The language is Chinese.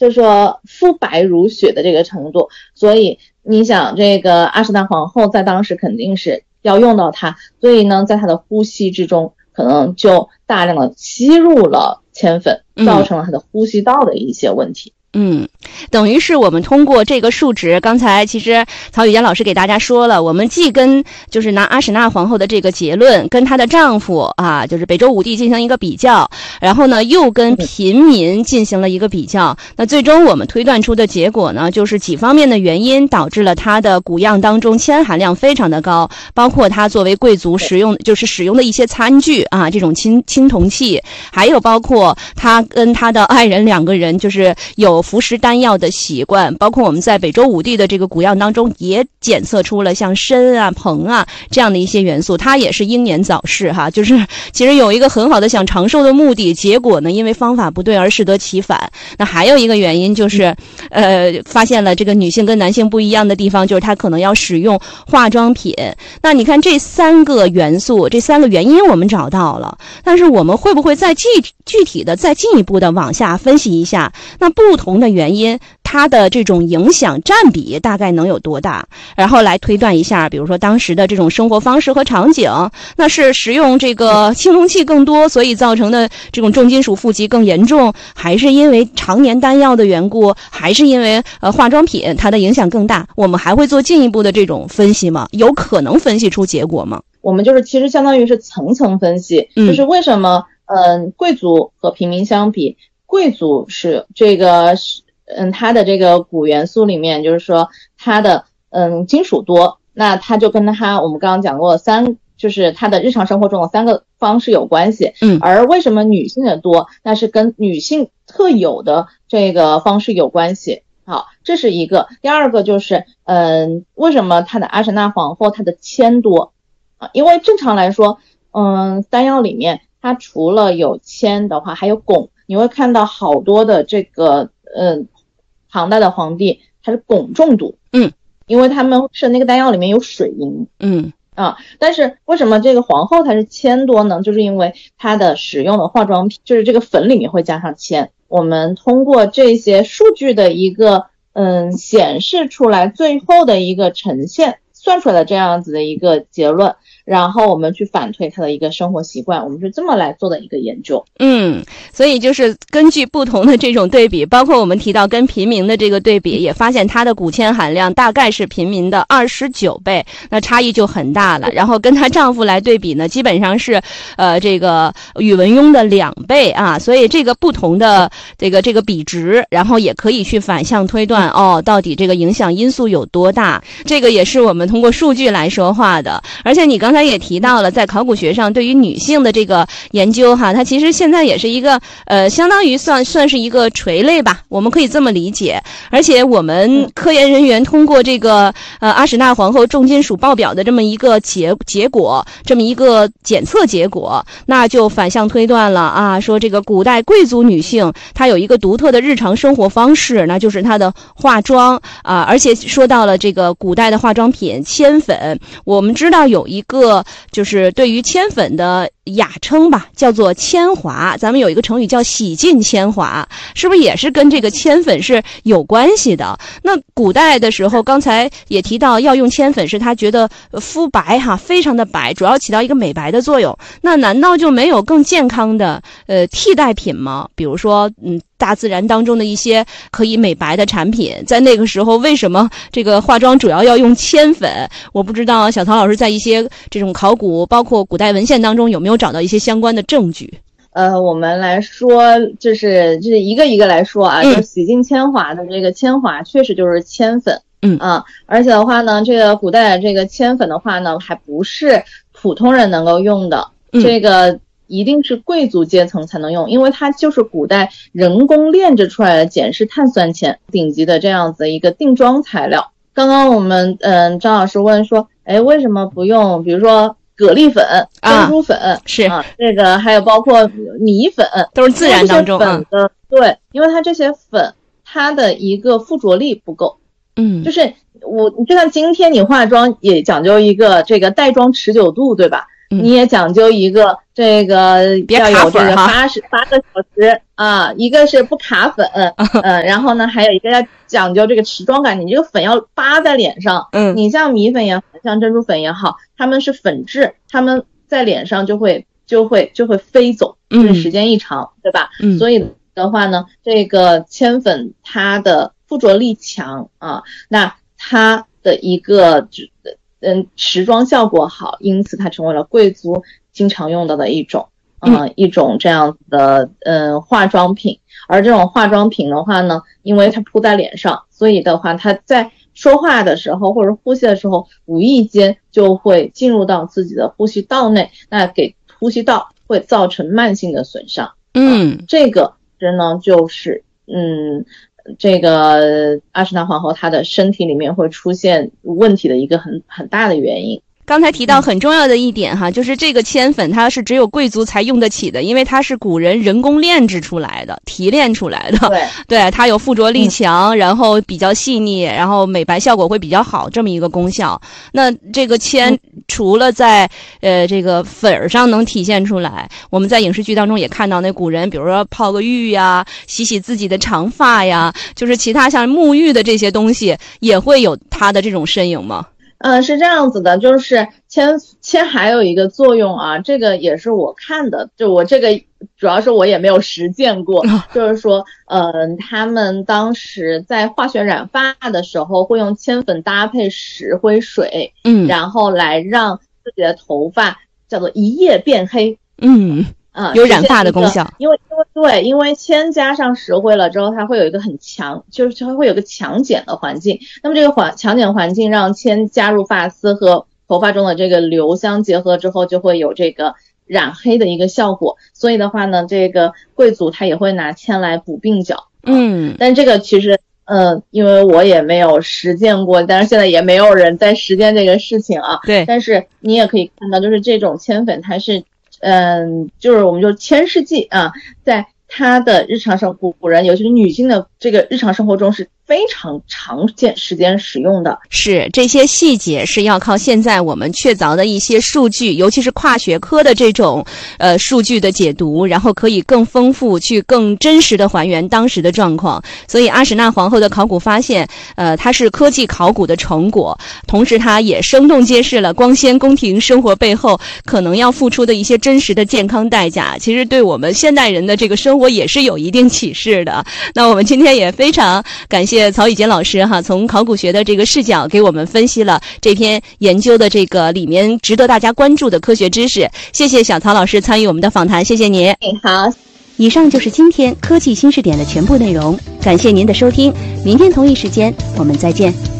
就是说肤白如雪的这个程度。所以你想这个阿史那皇后在当时肯定是要用到它，所以呢在她的呼吸之中可能就大量的吸入了铅粉，造成了她的呼吸道的一些问题。 等于是我们通过这个数值，刚才其实曹宇佳老师给大家说了，我们既跟就是拿阿史那皇后的这个结论跟她的丈夫啊，就是北周武帝进行一个比较，然后呢又跟平民进行了一个比较，那最终我们推断出的结果呢，就是几方面的原因导致了她的骨样当中铅含量非常的高，包括她作为贵族使用的一些餐具啊，这种青铜器，还有包括她跟她的爱人两个人就是有服食丹药的习惯，包括我们在北周武帝的这个骨样当中也检测出了像砷啊、硼啊这样的一些元素，他也是英年早逝哈，就是其实有一个很好的想长寿的目的，结果呢因为方法不对而适得其反。那还有一个原因就是发现了这个女性跟男性不一样的地方，就是她可能要使用化妆品。那你看这三个元素，这三个原因我们找到了，但是我们会不会再具体的再进一步的往下分析一下，那不同的原因它的这种影响占比大概能有多大，然后来推断一下，比如说当时的这种生活方式和场景，那是食用这个青铜器更多，所以造成的这种重金属富集更严重，还是因为常年丹药的缘故，还是因为化妆品它的影响更大？我们还会做进一步的这种分析吗？有可能分析出结果吗？ 我们就是其实相当于是层层分析，就是为什么贵族和平民相比，贵族是这个它的这个钴元素里面就是说它的金属多，那它就跟它我们刚刚讲过就是它的日常生活中的3个方式有关系。而为什么女性的多，那是跟女性特有的这个方式有关系。好，这是一个。第二个就是为什么它的阿史那皇后它的铅多啊？因为正常来说丹药里面它除了有铅的话还有汞，你会看到好多的这个唐代的皇帝他是汞中毒，因为他们是那个丹药里面有水银，但是为什么这个皇后它是铅多呢？就是因为它的使用的化妆品就是这个粉里面会加上铅。我们通过这些数据的一个显示出来，最后的一个呈现算出来的这样子的一个结论，然后我们去反推他的一个生活习惯，我们是这么来做的一个研究。 所以就是根据不同的这种对比，包括我们提到跟平民的这个对比，也发现它的钴铅含量大概是平民的29倍，那差异就很大了。然后跟她丈夫来对比呢，基本上是这个宇文邕的2倍啊，所以这个不同的这个比值，然后也可以去反向推断到底这个影响因素有多大，这个也是我们通过数据来说话的。而且你刚才也提到了，在考古学上对于女性的这个研究哈，它其实现在也是一个相当于算是一个垂类吧，我们可以这么理解。而且我们科研人员通过这个阿史那皇后重金属爆表的这么一个结果，这么一个检测结果，那就反向推断了啊，说这个古代贵族女性她有一个独特的日常生活方式，那就是她的化妆啊，而且说到了这个古代的化妆品铅粉，我们知道有一个就是对于铅粉的雅称吧，叫做铅华，咱们有一个成语叫洗尽铅华，是不是也是跟这个铅粉是有关系的？那古代的时候刚才也提到要用铅粉，是他觉得肤白非常的白，主要起到一个美白的作用，那难道就没有更健康的替代品吗？比如说大自然当中的一些可以美白的产品，在那个时候为什么这个化妆主要要用铅粉？我不知道小曹老师在一些这种考古包括古代文献当中有没有找到一些相关的证据？ 我们来说就是一个一个来说啊，就洗尽铅华的这个铅华确实就是铅粉，而且的话呢，这个古代这个铅粉的话呢，还不是普通人能够用的，这个一定是贵族阶层才能用，因为它就是古代人工炼制出来的碱式碳酸铅，顶级的这样子一个定妆材料。刚刚我们张老师问说，为什么不用比如说蛤蜊粉、珍珠粉是这个还有包括米粉， 都是自然当中对，因为它这些粉它的一个附着力不够。就是你就像今天你化妆也讲究一个这个带妆持久度，对吧？ 你也讲究一个这个要有这个8个小时啊，一个是不卡粉，然后呢还有一个要讲究这个持妆感，你这个粉要扒在脸上，你像米粉也好，像珍珠粉也好，它们是粉质，它们在脸上就会飞走，就是时间一长，对吧？所以的话呢，这个铅粉它的附着力强啊，那它的一个持妆效果好，因此它成为了贵族经常用到的一种这样子的化妆品。而这种化妆品的话呢，因为它铺在脸上，所以的话它在说话的时候或者呼吸的时候，无意间就会进入到自己的呼吸道内，那给呼吸道会造成慢性的损伤。这个真呢就是这个阿史那皇后她的身体里面会出现问题的一个很大的原因。 刚才提到很重要的一点哈，就是这个铅粉它是只有贵族才用得起的，因为它是古人人工炼制出来的，提炼出来的。对，它有附着力强，然后比较细腻，然后美白效果会比较好，这么一个功效。那这个铅除了在这个粉上能体现出来，我们在影视剧当中也看到那古人，比如说泡个浴呀，洗自己的长发呀，就是其他像沐浴的这些东西，也会有它的这种身影吗？ 是这样子的，就是铅还有一个作用啊，这个也是我看的，就我这个主要是我也没有实践过，就是说他们当时在化学染发的时候会用铅粉搭配石灰水，然后来让自己的头发叫做一夜变黑， 有染发的功效。 因为铅加上石灰了之后，它会有一个很强，就是它会有个强碱的环境。那么这个强碱环境让铅加入发丝和头发中的这个硫相结合之后，就会有这个染黑的一个效果。所以的话呢，这个贵族他也会拿铅来补鬓角。但这个其实因为我也没有实践过，但是现在也没有人在实践这个事情啊。 对。 但是你也可以看到，就是这种铅粉它是就是我们就铅试剂啊，在它的日常生活，古人尤其是女性的这个日常生活中是非常长时间使用的。 是，这些细节是要靠现在我们确凿的一些数据，尤其是跨学科的这种数据的解读，然后可以更丰富，去更真实的还原当时的状况。所以阿史那皇后的考古发现它是科技考古的成果，同时它也生动揭示了光鲜宫廷生活背后可能要付出的一些真实的健康代价，其实对我们现代人的这个生活也是有一定启示的。那我们今天也非常感谢曹宇杰老师哈，从考古学的这个视角给我们分析了这篇研究的这个里面值得大家关注的科学知识。谢谢小曹老师参与我们的访谈，谢谢您。 好， 以上就是今天科技新视点的全部内容，感谢您的收听，明天同一时间我们再见。